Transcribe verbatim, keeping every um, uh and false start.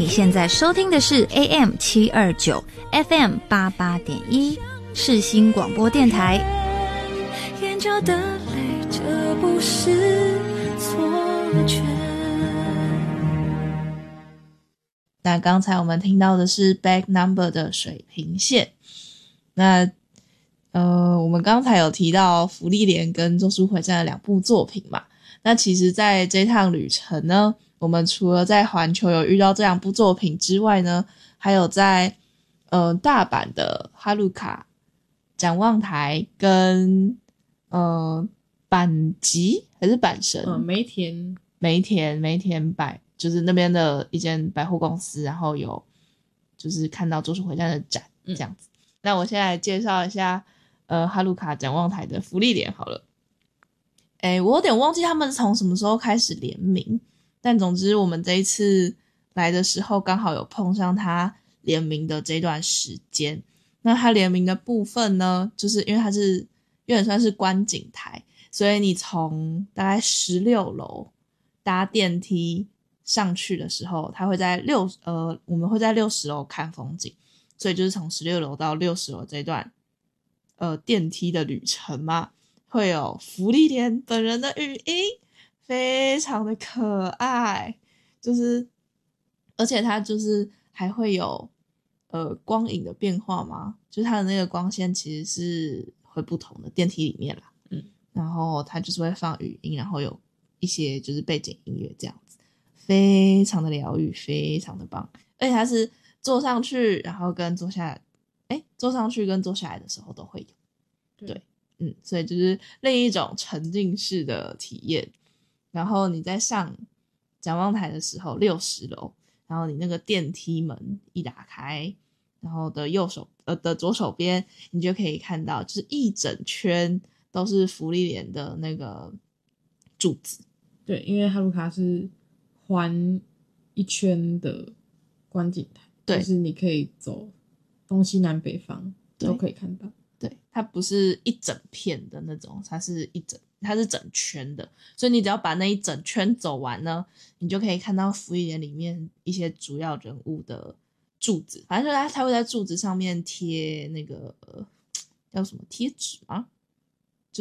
你现在收听的是 A M 七二九 F M 八八点一世新广播电台。眼角的泪，这不是错觉。 那刚才我们听到的是 Back Number 的水平线。那呃，我们刚才有提到芙莉莲跟咒术回战的两部作品嘛，那其实在这趟旅程呢，我们除了在环球有遇到这两部作品之外呢，还有在呃大阪的哈鲁卡展望台跟呃阪急还是阪神呃梅田梅田梅田百就是那边的一间百货公司，然后有就是看到咒术回战的展这样子、嗯、那我现在来介绍一下呃哈鲁卡展望台的芙莉莲好了。诶我有点忘记他们从什么时候开始联名，但总之我们这一次来的时候刚好有碰上他联名的这段时间。那他联名的部分呢，就是因为它是有点算是观景台，所以你从大概十六楼搭电梯上去的时候，它会在六呃我们会在六十楼看风景，所以就是从十六楼到六十楼这段呃电梯的旅程嘛，会有芙莉莲本人的语音，非常的可爱，就是而且它就是还会有呃光影的变化嘛，就是它的那个光线其实是会不同的，电梯里面啦，嗯，然后它就是会放语音，然后有一些就是背景音乐这样子，非常的疗愈，非常的棒。而且它是坐上去然后跟坐下来诶坐上去跟坐下来的时候都会有， 对, 对嗯，所以就是另一种沉浸式的体验。然后你在上展望台的时候六十楼，然后你那个电梯门一打开，然后的右手呃的左手边你就可以看到就是一整圈都是芙莉莲的那个柱子。 对，因为哈鲁卡是环一圈的观景台，对，就是你可以走东西南北方都可以看到。 对，它不是一整片的那种，它是一整它是整圈的，所以你只要把那一整圈走完呢，你就可以看到芙莉莲里面一些主要人物的柱子。反正就是它它会在柱子上面贴那个、呃、叫什么贴纸吗？